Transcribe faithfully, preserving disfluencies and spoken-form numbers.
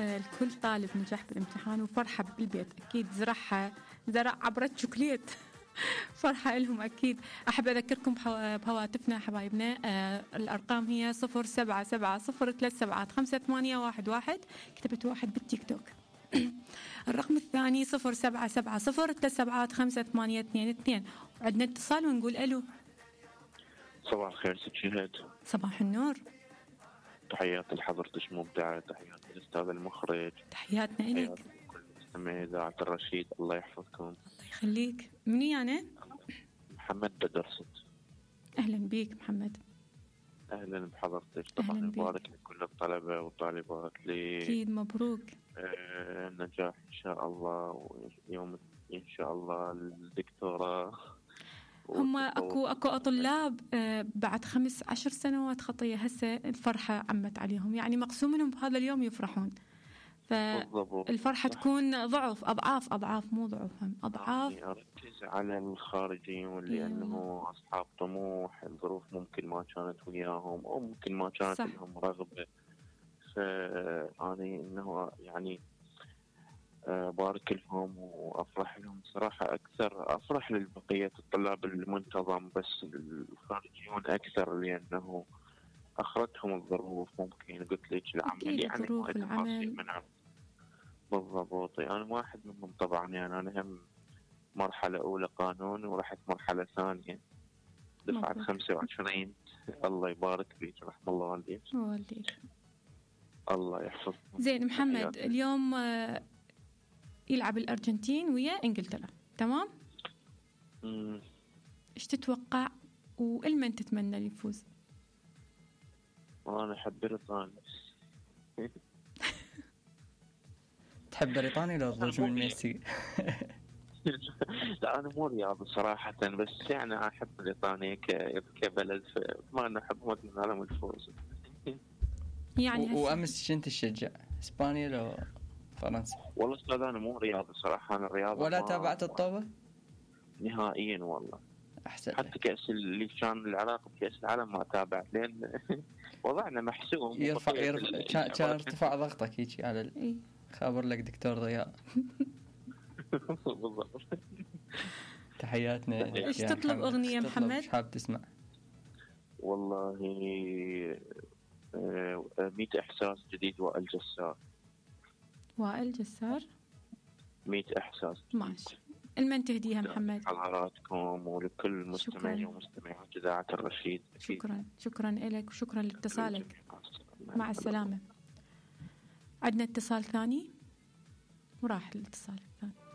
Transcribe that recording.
الكل طالب نجح بالامتحان وفرحة بالبيت أكيد زرعها زرع عبرة شوكليت فرحة لهم أكيد. أحب أذكركم بهواتفنا حبايبنا، آه الأرقام هي صفر سبعة سبعة صفر ثلاث سبعات خمسة ثمانية واحد واحد، كتبت واحد بالتيك توك. الرقم الثاني صفر سبعة سبعة صفر ثلاث سبعات خمسة ثمانية اثنين اثنين. وعندنا اتصال ونقول ألو. صباح الخير ست شهاد. صباح النور. تحياتي لحضرتك مبدعة، تحياتي للأستاذ المخرج، تحياتنا إليك. كل مستمعي إذاعة الرشيد، الله يحفظكم. الله يخليك. مني أنا؟ محمد بدرست. أهلا بيك محمد. أهلا بحضرتك. طبعا مبارك لكل الطلبة والطالبات لي. أكيد مبروك. آه النجاح إن شاء الله، ويوم إن شاء الله الدكتوراه. هم اكو اكو طلاب بعد خمس عشر سنوات خطيه هسه الفرحه عمت عليهم، يعني مقسوم منهم بهذا اليوم يفرحون، فالفرحه تكون ضعف اضعاف اضعاف مو ضعف هم اضعاف. يعني اركز على الخارجيين لانه اصحاب طموح، الظروف ممكن ما كانت وياهم او ممكن ما كانت صح. لهم رغبه، فاني انه يعني أه بارك لهم وأفرح لهم صراحة. أكثر أفرح للبقية الطلاب المنتظم، بس الخارجيون أكثر لأنه أخرتهم الظروف. ممكن قلت لك العمل يعني ظروف العمل بالضبط. أنا يعني واحد منهم طبعا، يعني أنا هم مرحلة أولى قانون ورحت مرحلة ثانية دفعة خمسة وعشرين. الله يبارك فيك، رحم الله والديك. والديك الله يحفظك. زين محمد، اليوم يلعب الأرجنتين ويا إنجلترا، تمام؟ امم إيش تتوقع والمن تتمنى اللي يفوز؟ أنا أحب بريطانيا. تحب بريطانيا لو تضوج من ميسي؟ لا أنا مو رياضي صراحة، بس يعني أحب بريطانيا كبلد، ما أنا أحب ما أتمنى لهم الفوز. يعني وأمس شنت تشجع إسبانيا لو فرنسا؟ والله أستاذ أنا مو رياضي صراحة، أنا الرياضة ولا تابعت الطوبة؟ نهائيا والله. أحسن. حتى كأس اللي كان العراق بكأس العالم ما تابعت، لأن وضعنا محسوم. يرفع يرفع كان ارتفاع ضغطك هيك على ال... خابر لك دكتور ضياء. بالضبط. تحياتنا. إيش تطلب أغنية محمد؟ إيش حاب تسمع؟ والله ميت إحساس جديد وائل جسار. وائل جسار ميت إحساس. ماشي. المن تهديها محمد؟ حضراتكم ولكل مستمعي ومستمعات إذاعة الرشيد. شكرا شكرا لك وشكرا لاتصالك. مع السلامة. عندنا اتصال ثاني وراح الاتصال الثاني.